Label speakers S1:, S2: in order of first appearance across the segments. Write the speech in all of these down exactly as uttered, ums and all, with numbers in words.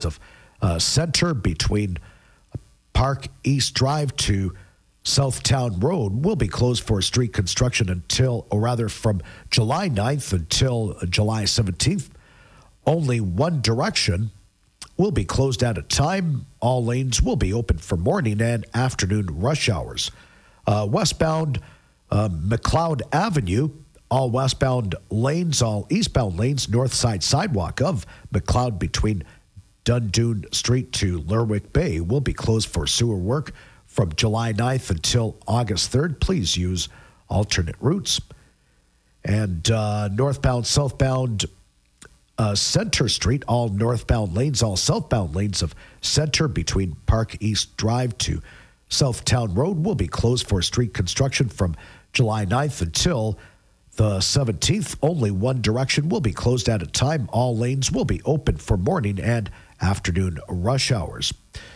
S1: of uh, Center between Park East Drive to Southtown Road will be closed for street construction until, or rather from July ninth until July seventeenth. Only one direction will be closed at a time. All lanes will be open for morning and afternoon rush hours. Uh, westbound uh, McLeod Avenue, all westbound lanes, all eastbound lanes, north side sidewalk of McLeod between Dundoon Street to Lerwick Bay will be closed for sewer work from July ninth until August third. Please use alternate routes. And uh, northbound, southbound uh, Center Street, all northbound lanes, all southbound lanes of Center between Park East Drive to Southtown Road will be closed for street construction from July ninth until the seventeenth. Only one direction will be closed at a time. All lanes will be open for morning and afternoon rush hours.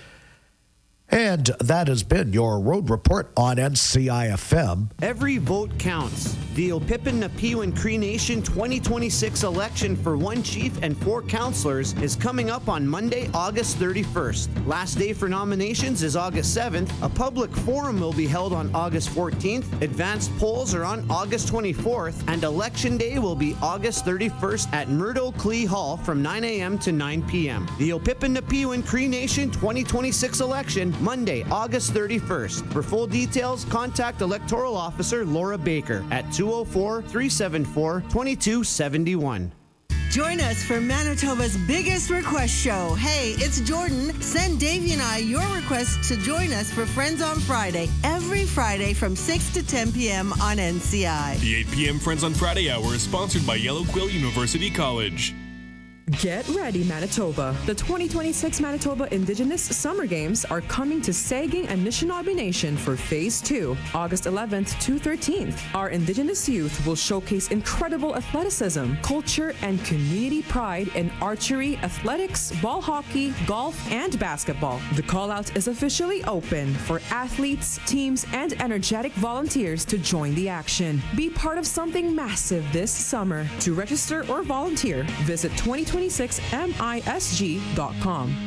S1: And that has been your road report on N C I F M.
S2: Every vote counts. The Opipin Napiwin Cree Nation twenty twenty-six election for one chief and four councillors is coming up on Monday, August thirty-first. Last day for nominations is August seventh. A public forum will be held on August fourteenth. Advanced polls are on August twenty-fourth. And election day will be August thirty-first at Murdo Clee Hall from nine a.m. to nine p.m. The Opipin Napiwin Cree Nation twenty twenty-six election, Monday, August thirty-first. For full details, contact Electoral Officer Laura Baker at two oh four, three seven four, two two seven one.
S3: Join us for Manitoba's biggest request show. Hey, it's Jordan. Send Davey and I your request to join us for Friends on Friday, every Friday from six to ten p.m. on N C I.
S4: The eight p.m. Friends on Friday hour is sponsored by Yellow Quill University College.
S5: Get ready, Manitoba. The twenty twenty-six Manitoba Indigenous Summer Games are coming to Saging and Anishinaabe Nation for Phase two, August eleventh to thirteenth. Our Indigenous youth will showcase incredible athleticism, culture, and community pride in archery, athletics, ball hockey, golf, and basketball. The call-out is officially open for athletes, teams, and energetic volunteers to join the action. Be part of something massive this summer. To register or volunteer, visit twenty twenty-six misg dot com.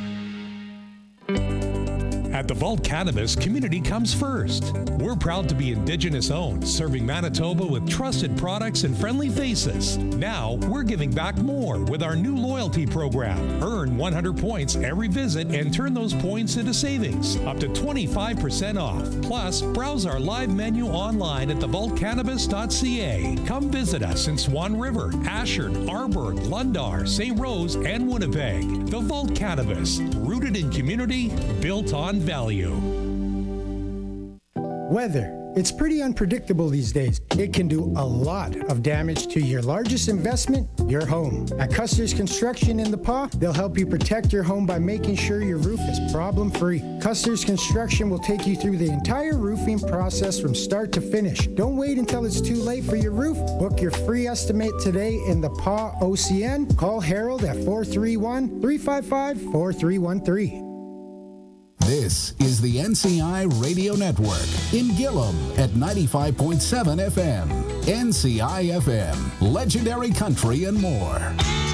S6: At the Vault Cannabis, community comes first. We're proud to be Indigenous owned, serving Manitoba with trusted products and friendly faces. Now, we're giving back more with our new loyalty program. Earn one hundred points every visit and turn those points into savings, up to twenty-five percent off. Plus, browse our live menu online at the vault cannabis dot c a. Come visit us in Swan River, Ashern, Arborg, Lundar, Saint Rose, and Winnipeg. The Vault Cannabis, rooted in community, built on value.
S7: Weather. It's pretty unpredictable these days. It can do a lot of damage to your largest investment, your home. At Custer's Construction in the Paw, they'll help you protect your home by making sure your roof is problem-free. Custer's Construction will take you through the entire roofing process from start to finish. Don't wait until it's too late for your roof. Book your free estimate today in the Paw O C N. Call Harold at four three one, three five five, four three one three.
S8: This is the N C I Radio Network in Gillum at ninety-five point seven F M. N C I F M, legendary country and more.